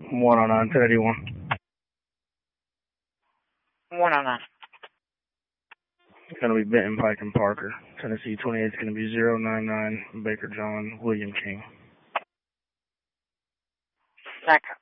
109, 1081. 109. It's going to be Benton, Pike, and Parker. Tennessee 28 is going to be 099 Baker John William King. Echo.